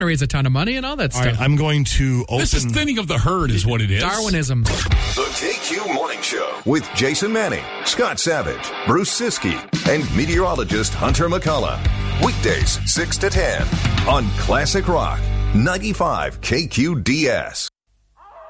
raise a ton of money and all that All stuff. right, I'm going to open. This is thinning of the herd is what it is. Darwinism. The KQ Morning Show with Jason Manning, Scott Savage, Bruce Siskey, and meteorologist Hunter McCullough. Weekdays 6 to 10 on Classic Rock 95 KQDS.